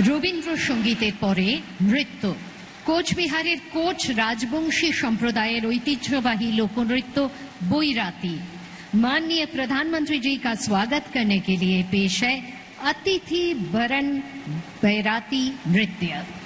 রবীন্দ্রসঙ্গীতের পরে নৃত্য। কোচবিহারের কোচ राजवंशी संप्रदाय ऐतिह्यवाही लोकनृत्य बैराती। माननीय प्रधानमंत्री जी का स्वागत करने के लिए पेश है अतिथि वरण बैराती नृत्य।